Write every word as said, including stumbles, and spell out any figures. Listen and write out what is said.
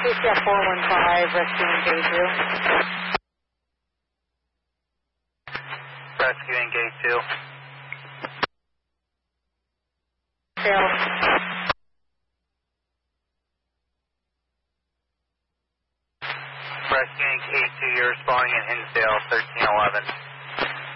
A T F four one five, rescuing Gate two. Rescuing Gate two. Failed. Rescuing Gate two, you're responding in Hinsdale, thirteen eleven.